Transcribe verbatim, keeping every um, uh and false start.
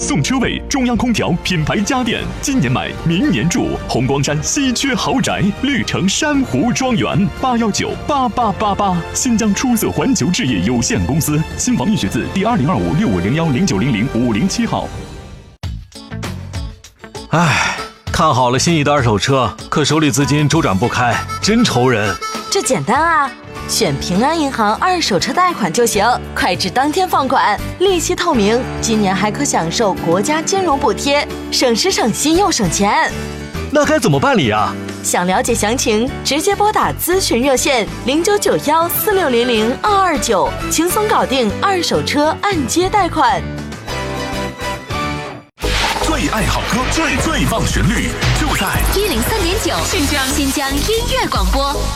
送车位，中央空调品牌家电，今年买明年住。红光山稀缺豪宅，绿城珊瑚庄园，八幺九八八八八。新疆出色环球置业有限公司，新房预选字第二零二五六五零幺零九零零五零七号。 唉，看好了心仪的二手车，可手里资金周转不开，真愁人。 这简单啊，选平安银行二手车贷款就行，快至当天放款，利息透明，今年还可享受国家金融补贴，省时省心又省钱。 那该怎么办理啊？ 想了解详情，直接拨打咨询热线零九九幺四六零零二二九，轻松搞定二手车按揭贷款。 最爱好歌，最最棒旋律，就在一零三点九新疆新疆音乐广播。